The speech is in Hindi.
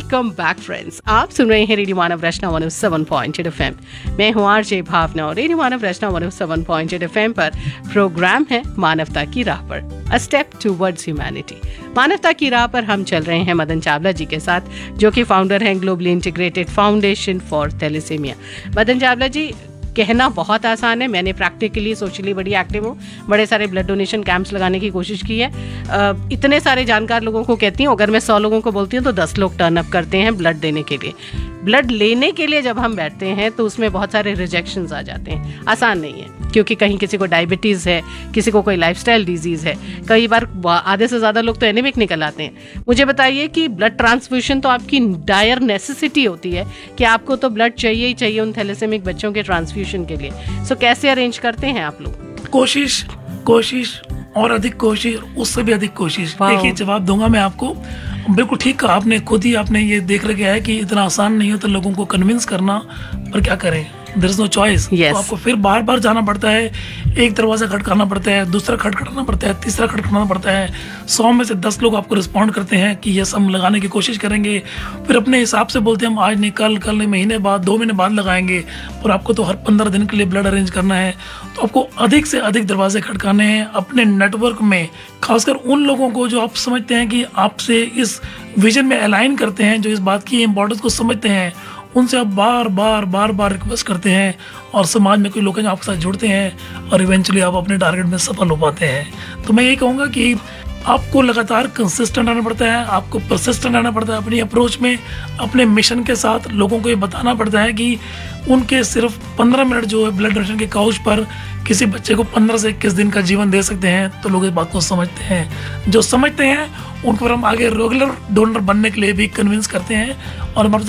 Welcome back friends. आप सुन रहे हैं रेडियो मानव रचना 107.8 FM। मैं हूं आरजे भावना और रेडियो मानव रचना 107.8 FM पर प्रोग्राम है मानवता की राह पर, अ स्टेप टुवर्ड्स ह्यूमैनिटी। मानवता की राह पर हम चल रहे हैं मदन चावला जी के साथ, जो कि फाउंडर हैं globally integrated foundation for thalassaemia. Madan Chawla जी, कहना बहुत आसान है, मैंने प्रैक्टिकली सोशली बड़ी एक्टिव हूँ, बड़े सारे ब्लड डोनेशन कैंप्स लगाने की कोशिश की है। इतने सारे जानकार लोगों को कहती हूँ, अगर मैं 100 लोगों को बोलती हूँ तो 10 लोग टर्न अप करते हैं ब्लड देने के लिए। ब्लड लेने के लिए जब हम बैठते हैं तो उसमें बहुत सारे रिजेक्शंस आ जाते हैं। आसान नहीं है, क्योंकि कहीं किसी को डायबिटीज़ है, किसी को कोई लाइफस्टाइल डिजीज़ है, कई बार आधे से ज़्यादा लोग तो एनीमिक निकल आते हैं। मुझे बताइए कि ब्लड ट्रांसफ्यूशन तो आपकी डायर नेसेसिटी होती है कि आपको तो ब्लड चाहिए ही चाहिए उन थैलेसेमिक बच्चों के ट्रांसफ्यूशन के लिए। सो कैसे अरेंज करते हैं आप लोग? कोशिश और अधिक कोशिश, उससे भी अधिक कोशिश। एक ही जवाब दूंगा मैं आपको। बिल्कुल ठीक कहा आपने, खुद ही आपने ये देख रखा है कि इतना आसान नहीं होता लोगों को कन्विंस करना, पर क्या करें, देयर इज नो चॉइस। तो आपको फिर बार बार जाना पड़ता है, एक दरवाजा खटकाना पड़ता है, दूसरा खटखटाना पड़ता है, तीसरा खटखटाना पड़ता है। 100 में से 10 लोग आपको रिस्पॉन्ड करते हैं कि यस हम लगाने की कोशिश करेंगे। फिर अपने हिसाब से बोलते हैं हम आज नहीं, कल नहीं, महीने बाद, 2 महीने बाद लगाएंगे। और आपको तो हर 15 दिन के लिए ब्लड अरेंज करना है, तो आपको अधिक से अधिक दरवाजे खटकाने हैं अपने नेटवर्क में। खासकर उन लोगों को जो आप समझते हैं कि आपसे इस विजन में अलाइन करते हैं, जो इस बात की इम्पोर्टेंस को समझते हैं, उनसे आप बार बार रिक्वेस्ट करते हैं और समाज में कोई लोग आपके साथ जुड़ते हैं और इवेंचुअली आप अपने टारगेट में सफल हो पाते हैं। तो मैं ये कहूँगा कि आपको लगातार कंसिस्टेंट रहना पड़ता है, आपको परसिस्टेंट रहना पड़ता है अपनी अप्रोच में, अपने मिशन के साथ। लोगों को ये बताना पड़ता है कि उनके सिर्फ 15 मिनट जो है ब्लड डोनेशन के काउच पर किसी बच्चे को 15 से 21 दिन का जीवन दे सकते हैं। तो लोग इस बात को समझते हैं, जो समझते हैं उनको हम आगे रेगुलर डोनर बनने के लिए भी कन्विंस करते हैं और हमारे